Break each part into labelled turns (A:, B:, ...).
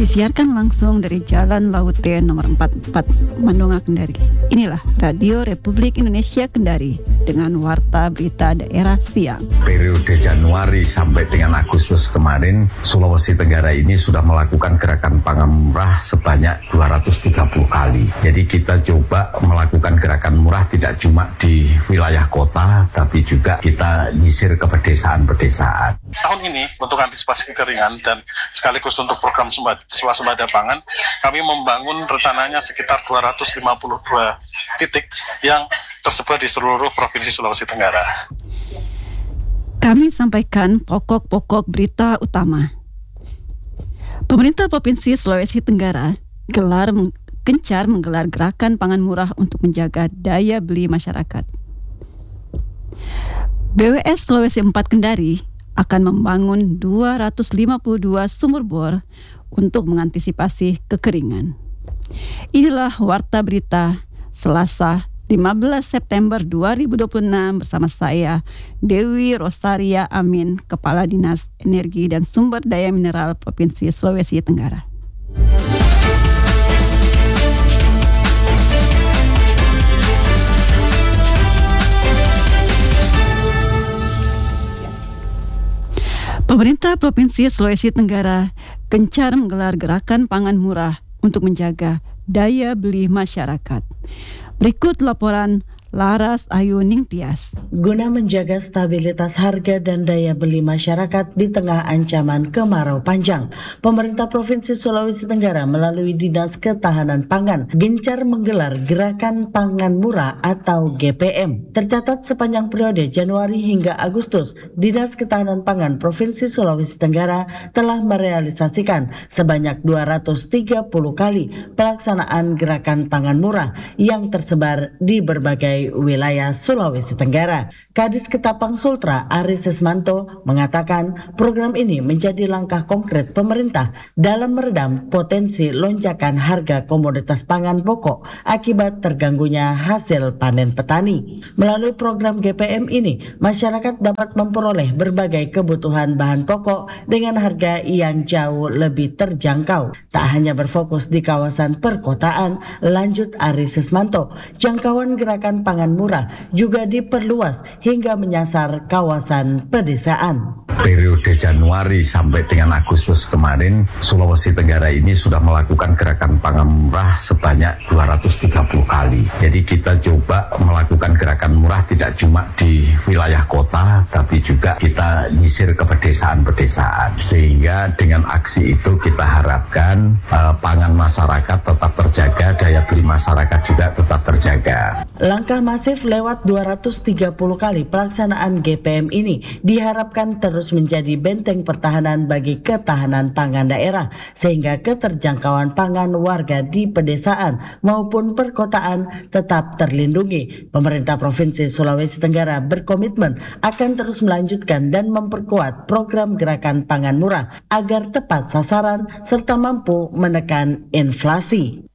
A: Disiarkan langsung dari Jalan Laute nomor 44 Mandonga Kendari. Inilah Radio Republik Indonesia Kendari dengan Warta Berita Daerah Siang.
B: Periode Januari sampai dengan Agustus kemarin, Sulawesi Tenggara ini sudah melakukan gerakan pangan murah sebanyak 230 kali. Jadi kita coba melakukan gerakan murah tidak cuma di wilayah kota, tapi juga kita nyisir ke pedesaan-pedesaan.
C: Tahun ini untuk antisipasi kekeringan dan sekaligus untuk program swasembada pangan, kami membangun rencananya sekitar 252 titik yang tersebar di seluruh Provinsi Sulawesi Tenggara.
A: Kami sampaikan pokok-pokok berita utama. Pemerintah Provinsi Sulawesi Tenggara gencar menggelar gerakan pangan murah untuk menjaga daya beli masyarakat. BWS Sulawesi 4 Kendari akan membangun 252 sumur bor untuk mengantisipasi kekeringan. Inilah Warta Berita Selasa 15 September 2026 bersama saya Dewi Rosaria Amin, Kepala Dinas Energi dan Sumber Daya Mineral Provinsi Sulawesi Tenggara. Pemerintah Provinsi Sulawesi Tenggara gencar menggelar gerakan pangan murah untuk menjaga daya beli masyarakat. Berikut laporan Laras Ayu Ningtyas.
D: Guna menjaga stabilitas harga dan daya beli masyarakat di tengah ancaman kemarau panjang, pemerintah Provinsi Sulawesi Tenggara melalui Dinas Ketahanan Pangan gencar menggelar Gerakan Pangan Murah atau GPM. Tercatat sepanjang periode Januari hingga Agustus, Dinas Ketahanan Pangan Provinsi Sulawesi Tenggara telah merealisasikan sebanyak 230 kali pelaksanaan Gerakan Pangan Murah yang tersebar di berbagai wilayah Sulawesi Tenggara. Kadis Ketapang Sultra Aris Sesmanto mengatakan program ini menjadi langkah konkret pemerintah dalam meredam potensi lonjakan harga komoditas pangan pokok akibat terganggunya hasil panen petani. Melalui program GPM ini, masyarakat dapat memperoleh berbagai kebutuhan bahan pokok dengan harga yang jauh lebih terjangkau. Tak hanya berfokus di kawasan perkotaan, lanjut Aris Sesmanto, jangkauan gerakan pangan murah juga diperluas hingga menyasar kawasan pedesaan.
B: Periode Januari sampai dengan Agustus kemarin, Sulawesi Tenggara ini sudah melakukan gerakan pangan murah sebanyak 230 kali. Jadi kita coba melakukan gerakan murah tidak cuma di wilayah kota, tapi juga kita nyisir ke pedesaan-pedesaan. Sehingga dengan aksi itu kita harapkan pangan masyarakat tetap terjaga, daya beli masyarakat juga tetap terjaga.
D: Langkah masif lewat 230 kali pelaksanaan GPM ini diharapkan terus menjadi benteng pertahanan bagi ketahanan pangan daerah, sehingga keterjangkauan pangan warga di pedesaan maupun perkotaan tetap terlindungi. Pemerintah Provinsi Sulawesi Tenggara berkomitmen akan terus melanjutkan dan memperkuat program gerakan pangan murah agar tepat sasaran serta mampu menekan inflasi.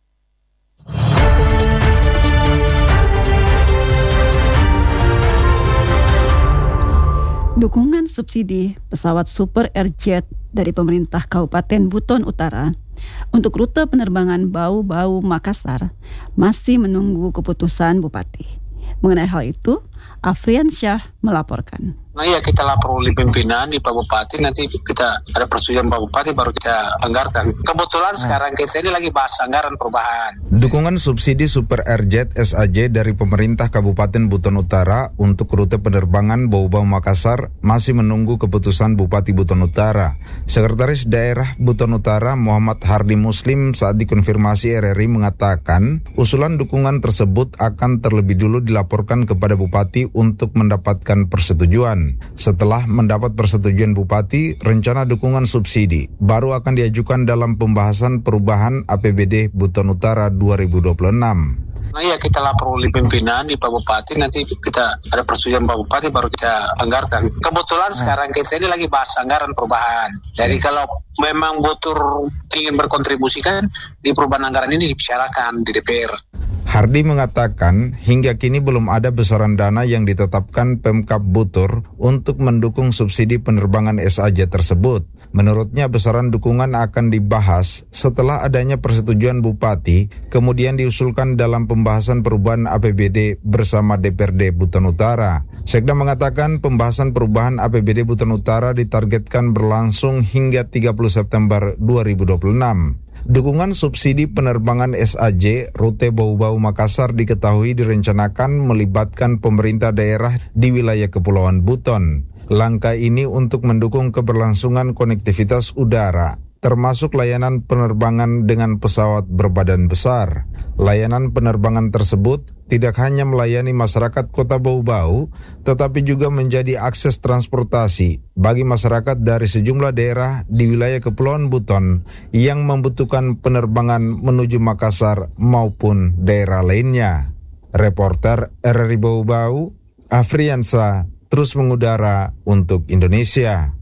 A: Dukungan subsidi pesawat Super Airjet dari pemerintah Kabupaten Buton Utara untuk rute penerbangan Bau-Bau Makassar masih menunggu keputusan Bupati. Mengenai hal itu, Afrian Syah melaporkan.
E: Nah ya, kita lapor oleh pimpinan di Pak Bupati, nanti kita ada persetujuan Pak Bupati baru kita anggarkan. Kebetulan sekarang kita ini lagi bahas anggaran perubahan.
F: Dukungan subsidi Super Airjet SAJ dari pemerintah Kabupaten Buton Utara untuk rute penerbangan Bau-Bau Makassar masih menunggu keputusan Bupati Buton Utara. Sekretaris Daerah Buton Utara Muhammad Hardi Muslim saat dikonfirmasi RRI mengatakan usulan dukungan tersebut akan terlebih dulu dilaporkan kepada Bupati untuk mendapatkan persetujuan. Setelah mendapat persetujuan Bupati, rencana dukungan subsidi baru akan diajukan dalam pembahasan perubahan APBD Buton Utara 2026.
E: Nah ya, kita lapor oleh pimpinan di Pak Bupati, nanti kita ada persetujuan Pak Bupati baru kita anggarkan. Kebetulan sekarang kita ini lagi bahas anggaran perubahan. Jadi kalau memang butuh ingin berkontribusi kan di perubahan anggaran ini dibicarakan di DPR.
F: Hardi mengatakan hingga kini belum ada besaran dana yang ditetapkan Pemkab Butur untuk mendukung subsidi penerbangan SAJ tersebut. Menurutnya besaran dukungan akan dibahas setelah adanya persetujuan Bupati, kemudian diusulkan dalam pembahasan perubahan APBD bersama DPRD Buton Utara. Sekda mengatakan pembahasan perubahan APBD Buton Utara ditargetkan berlangsung hingga 30 September 2026. Dukungan subsidi penerbangan SAJ rute Bau-Bau Makassar diketahui direncanakan melibatkan pemerintah daerah di wilayah Kepulauan Buton. Langkah ini untuk mendukung keberlangsungan konektivitas udara, termasuk layanan penerbangan dengan pesawat berbadan besar. Layanan penerbangan tersebut tidak hanya melayani masyarakat Kota Bau-Bau, tetapi juga menjadi akses transportasi bagi masyarakat dari sejumlah daerah di wilayah Kepulauan Buton yang membutuhkan penerbangan menuju Makassar maupun daerah lainnya. Reporter RRI Bau-Bau, Afriansa, terus mengudara untuk Indonesia.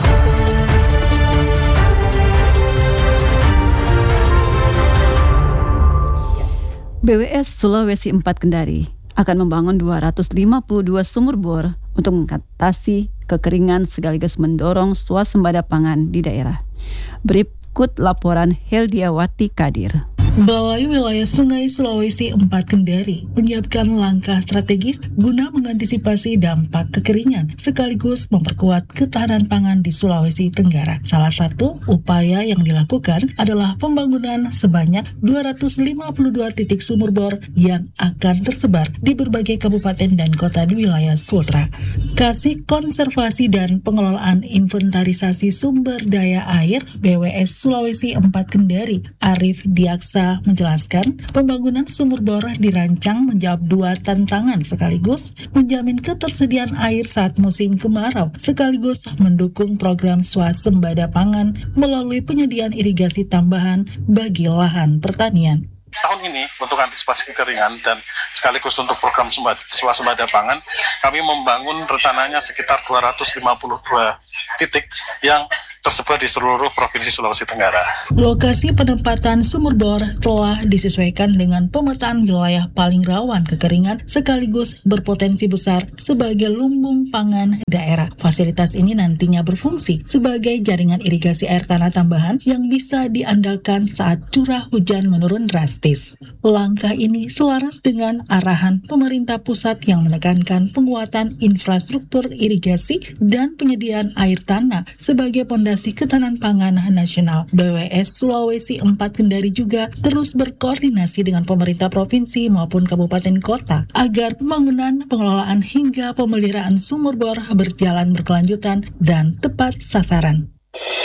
A: BWS Sulawesi 4 Kendari akan membangun 252 sumur bor untuk mengatasi kekeringan sekaligus mendorong swasembada pangan di daerah. Berikut laporan Heldiawati Kadir.
G: Balai Wilayah Sungai Sulawesi 4 Kendari menyiapkan langkah strategis guna mengantisipasi dampak kekeringan sekaligus memperkuat ketahanan pangan di Sulawesi Tenggara. Salah satu upaya yang dilakukan adalah pembangunan sebanyak 252 titik sumur bor yang akan tersebar di berbagai kabupaten dan kota di wilayah Sultra. Kasih Konservasi dan Pengelolaan Inventarisasi Sumber Daya Air BWS Sulawesi 4 Kendari, Arif Diaksa menjelaskan, pembangunan sumur bor dirancang menjawab dua tantangan sekaligus menjamin ketersediaan air saat musim kemarau, sekaligus mendukung program swasembada pangan melalui penyediaan irigasi tambahan bagi lahan pertanian.
C: Tahun ini untuk antisipasi kekeringan dan sekaligus untuk program swasembada pangan, kami membangun rencananya sekitar 252 titik yang tersebar di seluruh Provinsi Sulawesi Tenggara.
G: Lokasi penempatan sumur bor telah disesuaikan dengan pemetaan wilayah paling rawan kekeringan sekaligus berpotensi besar sebagai lumbung pangan daerah. Fasilitas ini nantinya berfungsi sebagai jaringan irigasi air tanah tambahan yang bisa diandalkan saat curah hujan menurun drastis. Langkah ini selaras dengan arahan pemerintah pusat yang menekankan penguatan infrastruktur irigasi dan penyediaan air tanah sebagai pondasi ketahanan pangan nasional. BWS Sulawesi 4 Kendari juga terus berkoordinasi dengan pemerintah provinsi maupun kabupaten kota agar pembangunan, pengelolaan hingga pemeliharaan sumur bor berjalan berkelanjutan dan tepat sasaran.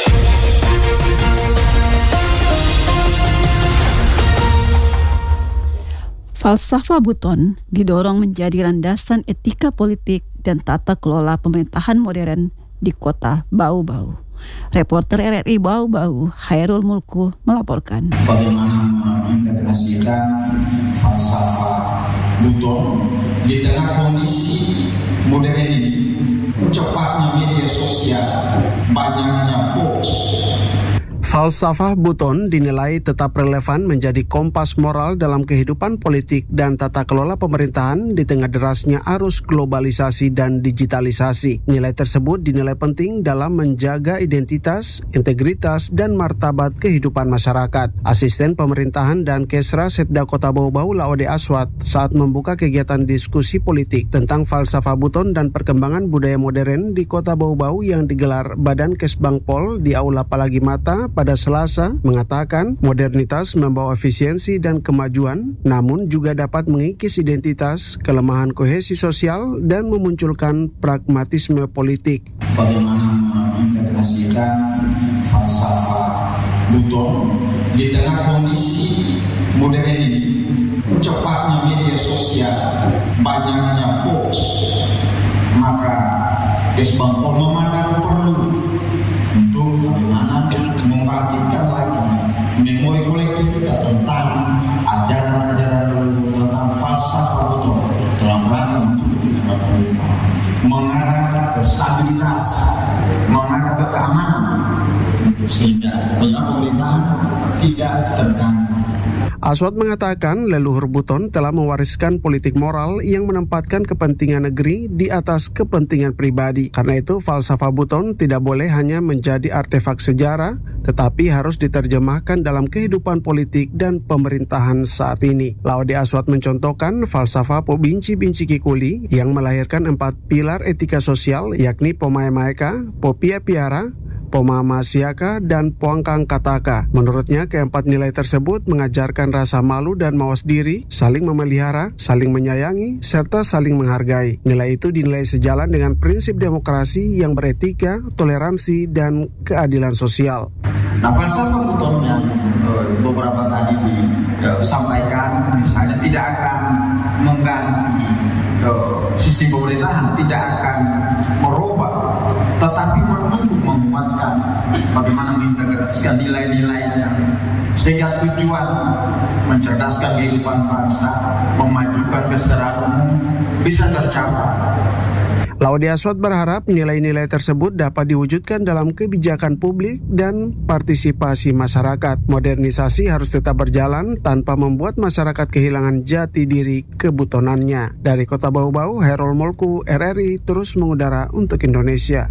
A: Falsafah Buton didorong menjadi landasan etika politik dan tata kelola pemerintahan modern di Kota Bau-Bau. Reporter RRI Bau-Bau, Hairul Mulku melaporkan.
H: Bagaimana mengintegrasikan falsafah Buton di tengah kondisi modern ini, cepatnya media sosial, banyaknya hoax.
I: Falsafah Buton dinilai tetap relevan menjadi kompas moral dalam kehidupan politik dan tata kelola pemerintahan di tengah derasnya arus globalisasi dan digitalisasi. Nilai tersebut dinilai penting dalam menjaga identitas, integritas, dan martabat kehidupan masyarakat. Asisten Pemerintahan dan Kesra Setda Kota Bau-Bau Laode Aswat saat membuka kegiatan diskusi politik tentang falsafah Buton dan perkembangan budaya modern di Kota Bau-Bau yang digelar Badan Kesbangpol di Aula Palagi Mata pada Selasa mengatakan modernitas membawa efisiensi dan kemajuan, namun juga dapat mengikis identitas, kelemahan kohesi sosial, dan memunculkan pragmatisme politik.
H: Bagaimana mengintegrasikan falsafah Buton di tengah kondisi modern ini, cepatnya media sosial, banyaknya hoax, maka Kesbangpol memandang perlu untuk bagaimana membangkitkan lagi memori kolektif kita tentang ajaran-ajaran leluhur, tentang falsafah Buton dalam rangka untuk kepentingan pemerintah, mengarah ke stabilitas, mengarah ke keamanan, sehingga pemerintahan tidak terganggu.
I: Aswad mengatakan leluhur Buton telah mewariskan politik moral yang menempatkan kepentingan negeri di atas kepentingan pribadi. Karena itu, falsafah Buton tidak boleh hanya menjadi artefak sejarah, tetapi harus diterjemahkan dalam kehidupan politik dan pemerintahan saat ini. Laude Aswad mencontohkan falsafah Po Binci Binci Kikuli yang melahirkan 4 pilar etika sosial, yakni Pomae Maeka, Po Pia Piara, Pomama Siaka, dan Poangkang Kataka. Menurutnya, keempat nilai tersebut mengajarkan rasa malu dan mawas diri, saling memelihara, saling menyayangi, serta saling menghargai. Nilai itu dinilai sejalan dengan prinsip demokrasi yang beretika, toleransi, dan keadilan sosial.
H: Nah, falsafah Buton yang beberapa tadi disampaikan, misalnya tidak akan mengganti sistem pemerintahan, tidak akan merubah, tetapi menguatkan bagaimana mengintegrasikan nilai-nilainya sehingga tujuan mencerdaskan kehidupan bangsa, memajukan kesejahteraan umum bisa tercapai.
I: Laude Aswad berharap nilai-nilai tersebut dapat diwujudkan dalam kebijakan publik dan partisipasi masyarakat. Modernisasi harus tetap berjalan tanpa membuat masyarakat kehilangan jati diri kebutonannya. Dari Kota Bau-Bau, Herol Molku, RRI terus mengudara untuk Indonesia.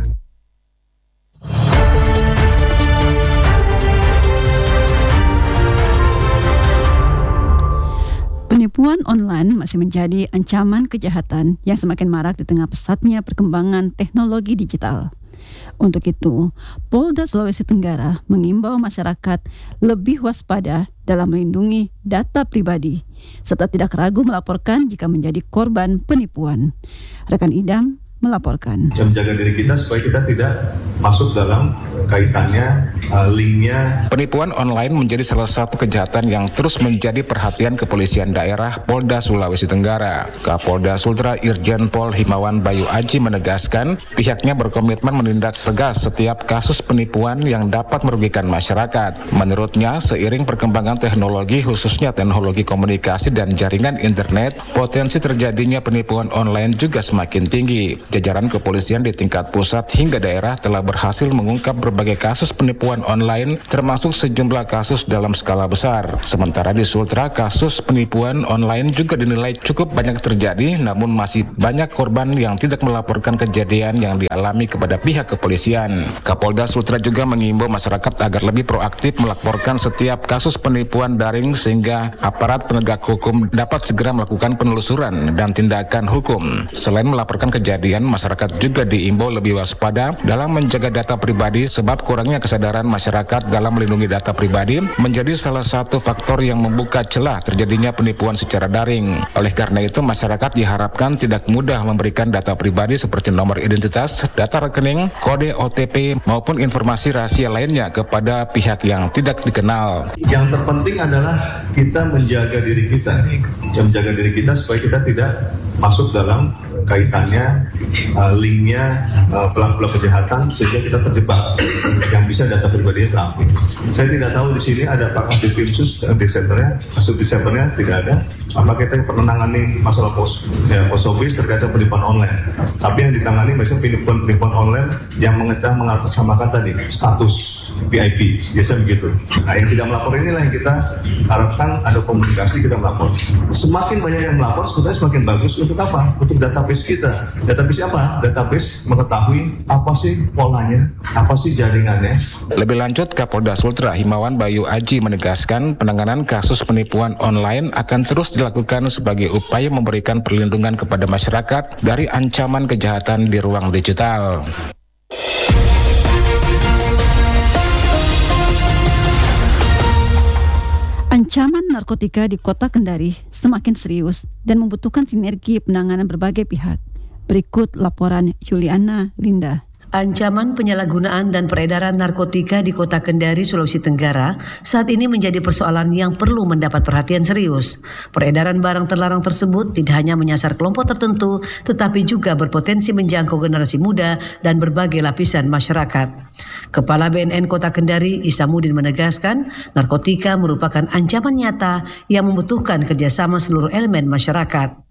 A: Penipuan online masih menjadi ancaman kejahatan yang semakin marak di tengah pesatnya perkembangan teknologi digital. Untuk itu, Polda Sulawesi Tenggara mengimbau masyarakat lebih waspada dalam melindungi data pribadi, serta tidak ragu melaporkan jika menjadi korban penipuan. Rekan Idam melaporkan.
J: Menjaga diri kita supaya kita tidak masuk dalam kaitannya, linknya.
K: Penipuan online menjadi salah satu kejahatan yang terus menjadi perhatian kepolisian daerah Polda Sulawesi Tenggara. Kapolda Sultra Irjen Pol Himawan Bayu Aji menegaskan pihaknya berkomitmen menindak tegas setiap kasus penipuan yang dapat merugikan masyarakat. Menurutnya, seiring perkembangan teknologi khususnya teknologi komunikasi dan jaringan internet, potensi terjadinya penipuan online juga semakin tinggi. Jajaran kepolisian di tingkat pusat hingga daerah telah berhasil mengungkap berbagai kasus penipuan online, termasuk sejumlah kasus dalam skala besar. Sementara di Sultra, kasus penipuan online juga dinilai cukup banyak terjadi, namun masih banyak korban yang tidak melaporkan kejadian yang dialami kepada pihak kepolisian. Kapolda Sultra juga mengimbau masyarakat agar lebih proaktif melaporkan setiap kasus penipuan daring sehingga aparat penegak hukum dapat segera melakukan penelusuran dan tindakan hukum. Selain melaporkan kejadian, masyarakat juga diimbau lebih waspada dalam menjaga data pribadi sebab kurangnya kesadaran masyarakat dalam melindungi data pribadi menjadi salah satu faktor yang membuka celah terjadinya penipuan secara daring. Oleh karena itu, masyarakat diharapkan tidak mudah memberikan data pribadi seperti nomor identitas, data rekening, kode OTP maupun informasi rahasia lainnya kepada pihak yang tidak dikenal.
J: Yang terpenting adalah kita menjaga diri kita, menjaga diri kita supaya kita tidak masuk dalam kaitannya, linknya, pelaku-pelaku kejahatan sehingga kita terjebak yang bisa data pribadinya terampil. Saya tidak tahu di sini ada apakah di Timsus Desembernya, kasus Desembernya tidak ada. Apa kita pernah menangani masalah posobis terkait dengan penipuan online. Tapi yang ditangani biasanya penipuan online yang mengatasnamakan tadi status VIP, biasa begitu. Nah, yang tidak melapor inilah yang kita harapkan ada komunikasi, kita melapor. Semakin banyak yang melapor, sebetulnya semakin bagus. Untuk apa? Untuk database kita. Database apa? Database mengetahui apa sih polanya, apa sih jaringannya.
K: Lebih lanjut, Kapolda Sultra Himawan Bayu Aji menegaskan penanganan kasus penipuan online akan terus dilakukan sebagai upaya memberikan perlindungan kepada masyarakat dari ancaman kejahatan di ruang digital.
A: Ancaman narkotika di Kota Kendari semakin serius dan membutuhkan sinergi penanganan berbagai pihak. Berikut laporan Juliana Linda.
L: Ancaman penyalahgunaan dan peredaran narkotika di Kota Kendari, Sulawesi Tenggara saat ini menjadi persoalan yang perlu mendapat perhatian serius. Peredaran barang terlarang tersebut tidak hanya menyasar kelompok tertentu, tetapi juga berpotensi menjangkau generasi muda dan berbagai lapisan masyarakat. Kepala BNN Kota Kendari, Isamuddin menegaskan, narkotika merupakan ancaman nyata yang membutuhkan kerjasama seluruh elemen masyarakat.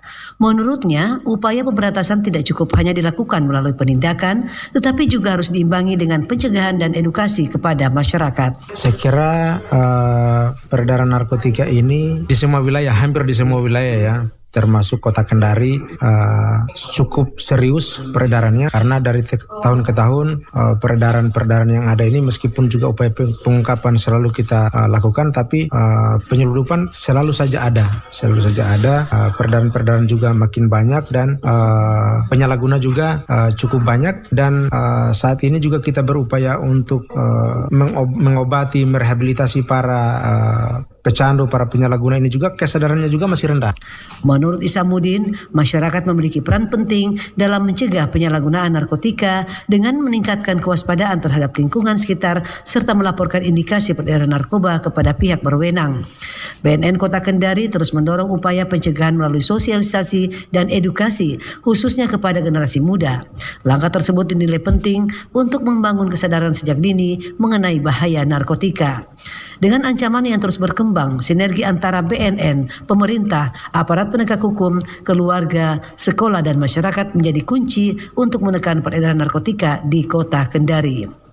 L: Menurutnya, upaya pemberantasan tidak cukup hanya dilakukan melalui penindakan, tetapi juga harus diimbangi dengan pencegahan dan edukasi kepada masyarakat.
M: Saya kira peredaran narkotika ini di semua wilayah, hampir di semua wilayah ya, termasuk Kota Kendari cukup serius peredarannya, karena dari tahun ke tahun peredaran yang ada ini meskipun juga upaya pengungkapan selalu kita lakukan, tapi penyeludupan selalu saja ada. Peredaran juga makin banyak dan penyalahguna juga cukup banyak, dan saat ini juga kita berupaya untuk mengobati, merehabilitasi para pecandu, para penyalahguna ini juga kesadarannya juga masih rendah.
L: Menurut Isamuddin, masyarakat memiliki peran penting dalam mencegah penyalahgunaan narkotika dengan meningkatkan kewaspadaan terhadap lingkungan sekitar serta melaporkan indikasi peredaran narkoba kepada pihak berwenang. BNN Kota Kendari terus mendorong upaya pencegahan melalui sosialisasi dan edukasi, khususnya kepada generasi muda. Langkah tersebut dinilai penting untuk membangun kesadaran sejak dini mengenai bahaya narkotika. Dengan ancaman yang terus berkembang, sinergi antara BNN, pemerintah, aparat penegak hukum, keluarga, sekolah, dan masyarakat menjadi kunci untuk menekan peredaran narkotika di Kota Kendari.